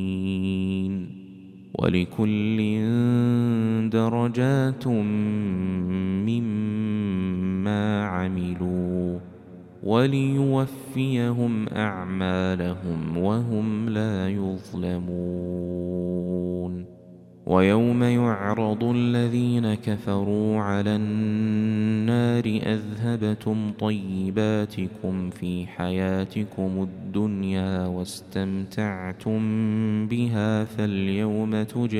ولكل درجات مما عملوا وليوفيهم أعمالهم وهم لا يظلمون. ويوم يعرض الذين كفروا على النار أذهبتم طيباتكم في حياتكم الدنيا واستمتعتم بها فاليوم